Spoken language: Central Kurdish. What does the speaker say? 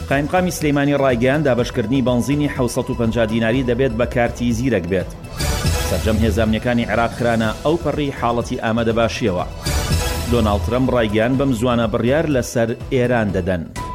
قایمقامی سلەیمانی ڕایگەیاند دابەشکردنی بەنزینی 750 دیناری دەبێت بە کارتی زیرەک بێت. سەرجەم هێزانەکانی عێراق کرانە ئەو پەڕی حاڵەتی ئامادەباشیەوە. دۆناڵد ترەمپ ڕایگەیاند بەم زوانە بڕیار لەسەر ئێران دەدەن.